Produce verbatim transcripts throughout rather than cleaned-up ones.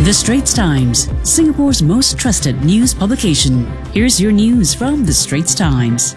The Straits Times, Singapore's most trusted news publication. Here's your news from The Straits Times.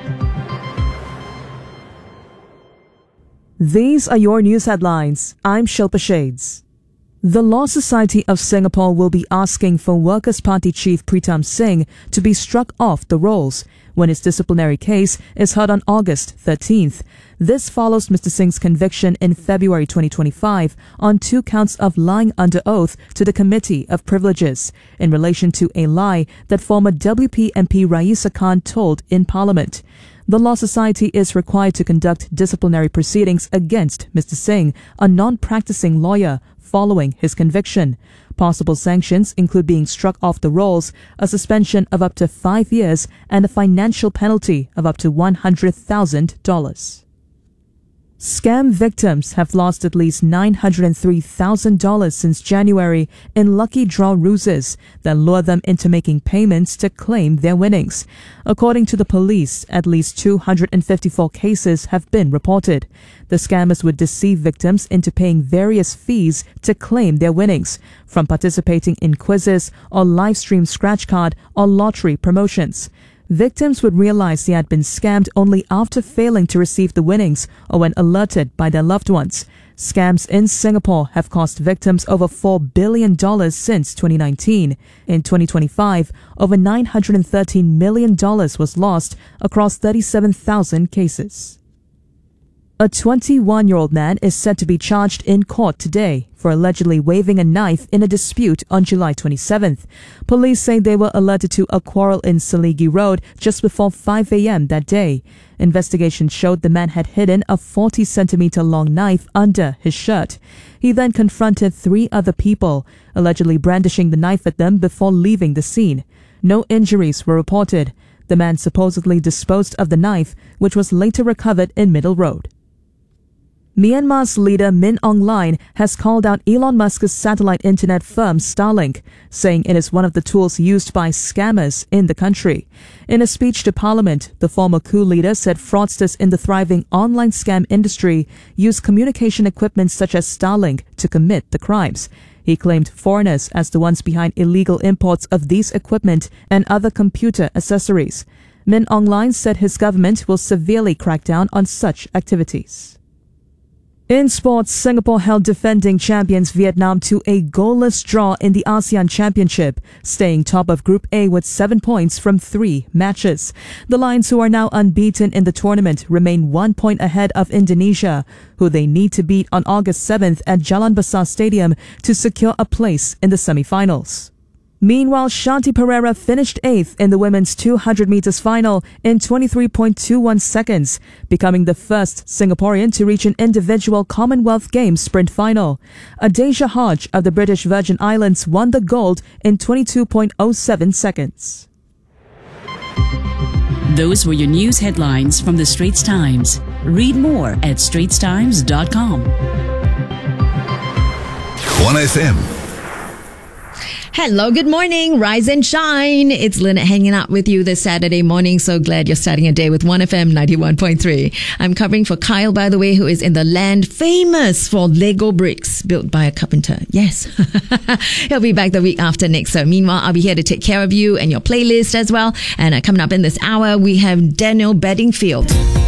These are your news headlines. I'm Shilpa Shades. The Law Society of Singapore will be asking for Workers' Party Chief Pritam Singh to be struck off the rolls when his disciplinary case is heard on August thirteenth. This follows Mister Singh's conviction in February twenty twenty-five on two counts of lying under oath to the Committee of Privileges in relation to a lie that former W P M P Raisa Khan told in Parliament. The Law Society is required to conduct disciplinary proceedings against Mister Singh, a non-practicing lawyer, following his conviction. Possible sanctions include being struck off the rolls, a suspension of up to five years, and a financial penalty of up to one hundred thousand dollars. Scam victims have lost at least nine hundred three thousand dollars since January in lucky draw ruses that lure them into making payments to claim their winnings. According to the police, at least two hundred fifty-four cases have been reported. The scammers would deceive victims into paying various fees to claim their winnings, from participating in quizzes or live stream scratch card or lottery promotions. Victims would realize they had been scammed only after failing to receive the winnings or when alerted by their loved ones. Scams in Singapore have cost victims over four billion dollars since twenty nineteen. In twenty twenty-five, over nine hundred thirteen million dollars was lost across thirty-seven thousand cases. A twenty-one-year-old man is said to be charged in court today for allegedly waving a knife in a dispute on July twenty-seventh. Police say they were alerted to a quarrel in Seligi Road just before five a.m. that day. Investigation showed the man had hidden a forty centimeter long knife under his shirt. He then confronted three other people, allegedly brandishing the knife at them before leaving the scene. No injuries were reported. The man supposedly disposed of the knife, which was later recovered in Middle Road. Myanmar's leader Min Aung Hlaing has called out Elon Musk's satellite internet firm Starlink, saying it is one of the tools used by scammers in the country. In a speech to Parliament, the former coup leader said fraudsters in the thriving online scam industry use communication equipment such as Starlink to commit the crimes. He claimed foreigners as the ones behind illegal imports of these equipment and other computer accessories. Min Aung Hlaing said his government will severely crack down on such activities. In sports, Singapore held defending champions Vietnam to a goalless draw in the ASEAN Championship, staying top of Group A with seven points from three matches. The Lions, who are now unbeaten in the tournament, remain one point ahead of Indonesia, who they need to beat on August seventh at Jalan Besar Stadium to secure a place in the semi-finals. Meanwhile, Shanti Pereira finished eighth in the women's two hundred meters final in twenty-three point two one seconds, becoming the first Singaporean to reach an individual Commonwealth Games sprint final. Adesia Hodge of the British Virgin Islands won the gold in twenty-two point oh seven seconds. Those were your news headlines from The Straits Times. Read more at straits times dot com. one F M. Hello, good morning. Rise and shine. It's Lynette hanging out with you this Saturday morning. So glad you're starting a day with one F M ninety-one point three. I'm covering for Kyle, by the way, who is in the land famous for Lego bricks built by a carpenter. Yes. He'll be back the week after next. So meanwhile, I'll be here to take care of you and your playlist as well. And uh, coming up in this hour, we have Daniel Bedingfield.